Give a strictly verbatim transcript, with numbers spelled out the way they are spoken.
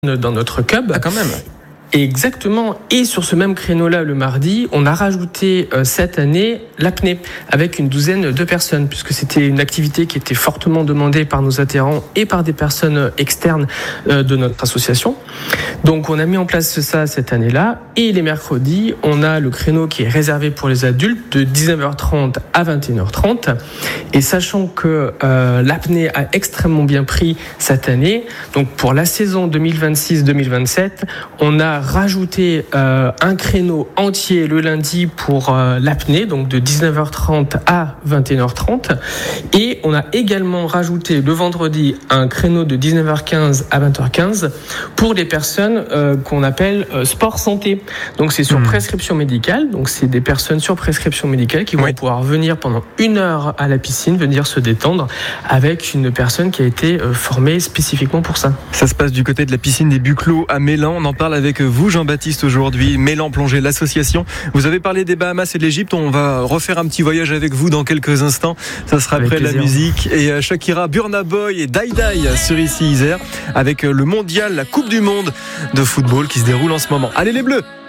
dans notre club. Ah, quand même. Exactement. Et sur ce même créneau-là, le mardi, on a rajouté euh, cette année l'apnée avec une douzaine de personnes, puisque c'était une activité qui était fortement demandée par nos adhérents et par des personnes externes euh, de notre association. Donc on a mis en place ça cette année-là. Et les mercredis, on a le créneau qui est réservé pour les adultes de dix-neuf heures trente à vingt et une heures trente. Et sachant que euh, l'apnée a extrêmement bien pris cette année, donc pour la saison deux mille vingt-six deux mille vingt-sept, on a rajouté euh, un créneau entier le lundi pour euh, l'apnée, donc de dix-neuf heures trente à vingt et une heures trente. Et on a également rajouté le vendredi un créneau de dix-neuf heures quinze à vingt heures quinze pour les personnes euh, qu'on appelle euh, sport santé. Donc c'est sur mmh. prescription médicale, donc c'est des personnes sur prescription médicale qui vont oui. pouvoir venir pendant une heure à la piscine, venir se détendre avec une personne qui a été euh, formée spécifiquement pour ça. Ça se passe du côté de la piscine des Buclos à Mélan. On en parle avec vous, Jean-Baptiste, aujourd'hui. Mélan Plongée, l'association. Vous avez parlé des Bahamas et de l'Égypte. On va refaire un petit voyage avec vous dans quelques instants. Ça sera avec après plaisir. La musique. Et Shakira, Burna Boy et Dai Dai sur ici Isère avec le mondial, la Coupe du Monde de football qui se déroule en ce moment. Allez les Bleus!